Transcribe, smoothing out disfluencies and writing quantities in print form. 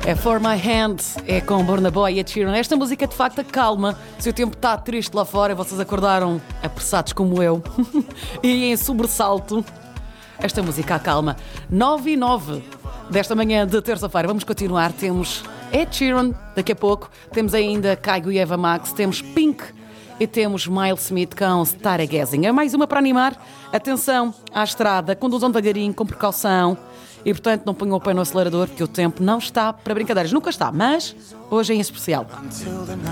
É For My Hand, é com Burna Boy e Ed Sheeran. Esta música de facto calma. Se o tempo está triste lá fora, vocês acordaram apressados como eu e em sobressalto, esta música acalma. 9:09 desta manhã de terça-feira. Vamos continuar. Temos Ed Sheeran daqui a pouco. Temos ainda Kygo e Eva Max. Temos Pink e temos Miles Smith com Stargazing. É mais uma para animar. Atenção à estrada. Conduzam devagarinho, com precaução. E, portanto, não ponham o pé no acelerador, porque o tempo não está para brincadeiras. Nunca está, mas hoje é em especial.